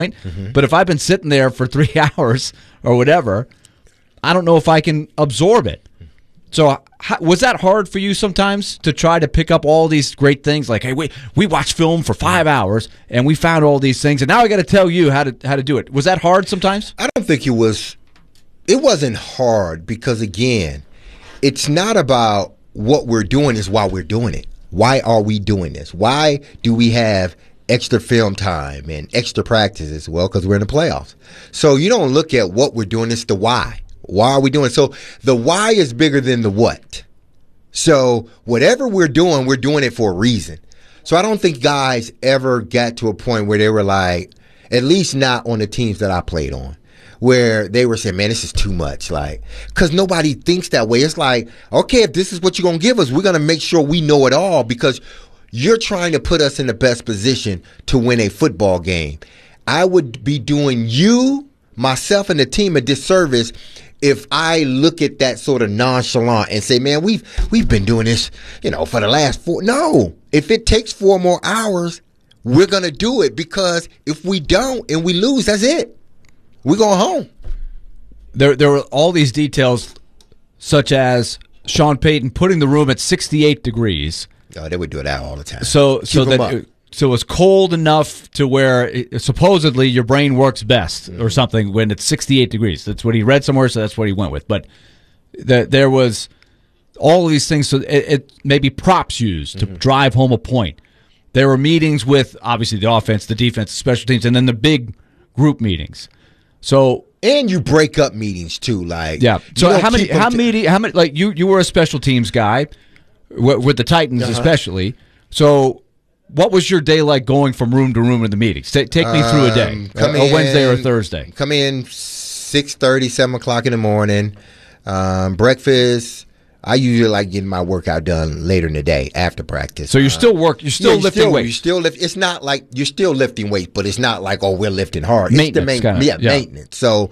Mm-hmm. But if I've been sitting there for 3 hours or whatever, I don't know if I can absorb it. So was that hard for you sometimes to try to pick up all these great things? Like, hey, we watched film for 5 hours and we found all these things, and now I got to tell you how to do it. Was that hard sometimes? I don't think it was. It wasn't hard because, again, it's not about what we're doing, it's why we're doing it. Why are we doing this? Why do we have extra film time and extra practices? Well, because we're in the playoffs. So you don't look at what we're doing, it's the why. Why are we doing it? So the why is bigger than the what. So whatever we're doing it for a reason. So I don't think guys ever got to a point where they were like, at least not on the teams that I played on, where they were saying, man, this is too much. Like, because nobody thinks that way. It's like, okay, if this is what you're going to give us, we're going to make sure we know it all, because you're trying to put us in the best position to win a football game. I would be doing you, myself, and the team a disservice if I look at that sort of nonchalant and say, man, we've been doing this, for the last 4. No, if it takes 4 more hours, we're going to do it, because if we don't and we lose, that's it. We're going home. There were all these details, such as Sean Payton putting the room at 68 degrees. Oh, they would do that all the time. So it was cold enough to where supposedly your brain works best or something when it's 68 degrees. That's what he read somewhere, so that's what he went with. But there was all of these things. So it maybe props used to drive home a point. There were meetings with, obviously, the offense, the defense, the special teams, and then the big group meetings. So and you break up meetings too, like yeah. So how many like you were a special teams guy with the Titans especially. So what was your day like going from room to room in the meetings? Take me through a day, a Wednesday or a Thursday. Come in 6:30, 7 o'clock in the morning. Breakfast. I usually like getting my workout done later in the day after practice. So you're still lifting weights. You still lift. It's not like you're still lifting weights, but it's not like, oh, we're lifting hard. Maintenance, it's maintenance. So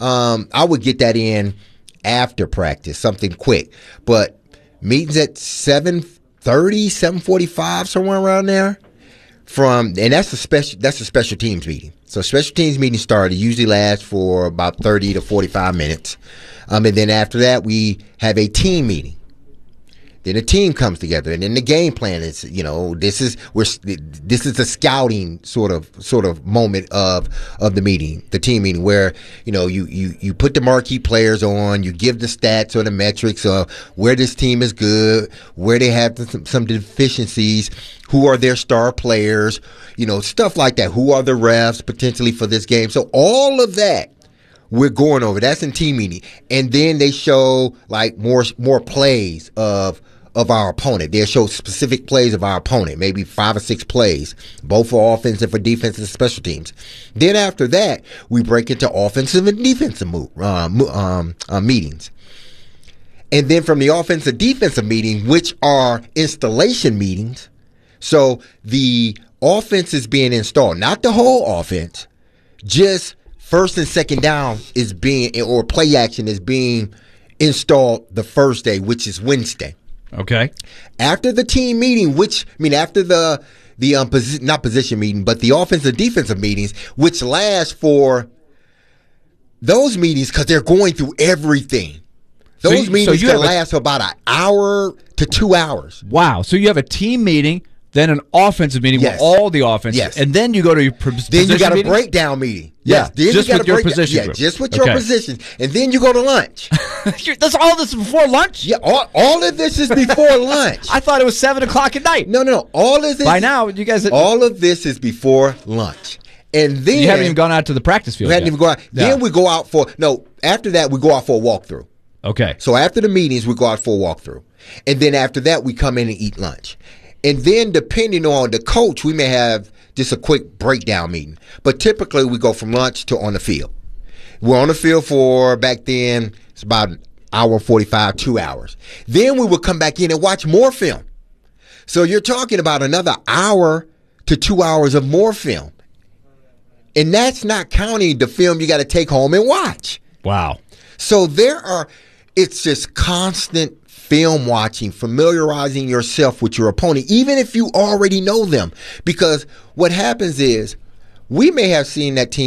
I would get that in after practice, something quick. But meetings at 7:30, 7:45, somewhere around there. And that's a special teams meeting. So special teams meetings usually last for about 30 to 45 minutes. And then after that, we have a team meeting. Then a team comes together, and then the game plan is, this is a scouting sort of moment of the meeting, the team meeting, where you put the marquee players on, you give the stats or the metrics of where this team is good, where they have some deficiencies, who are their star players, stuff like that. Who are the refs potentially for this game? So all of that we're going over. That's in team meeting. And then they show like more plays of our opponent. They'll show specific plays of our opponent, maybe 5 or 6 plays, both for offensive, for defensive, and special teams. Then after that, we break into offensive and defensive meetings. And then from the offensive defensive meeting, which are installation meetings, so the offense is being installed, not the whole offense, just first and second down is or play action is being installed the first day, which is Wednesday. Okay. After the team meeting, after the not position meeting, but the offensive defensive meetings, which last for those meetings because they're going through everything. Those meetings can last for about an hour to 2 hours. Wow. So you have a team meeting, then an offensive meeting with all the offenses, and then you go to your position Then you got a meeting? breakdown meeting. Yeah, then just with your position group. Just with your positions. And then you go to lunch. That's all this before lunch? Yeah, all of this is before lunch. I thought it was 7 o'clock at night. No. All of this by now, you guys. All of this is before lunch. And then you haven't even gone out to the practice field. We hadn't even gone out. Yeah. Then we go out after that, we go out for a walkthrough. Okay. So after the meetings, we go out for a walkthrough. And then after that, we come in and eat lunch. And then depending on the coach, we may have just a quick breakdown meeting. But typically, we go from lunch to on the field. We're on the field for, back then, it's about an hour 45, 2 hours. Then we would come back in and watch more film. So you're talking about another hour to 2 hours of more film. And that's not counting the film you got to take home and watch. Wow. So it's just constant film watching, familiarizing yourself with your opponent, even if you already know them. Because what happens is we may have seen that team